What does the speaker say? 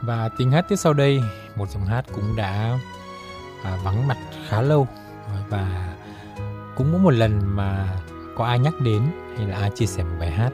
Và tiếng hát tiếp sau đây, một giọng hát cũng đã vắng mặt khá lâu, và cũng có một lần mà có ai nhắc đến hay là ai chia sẻ một bài hát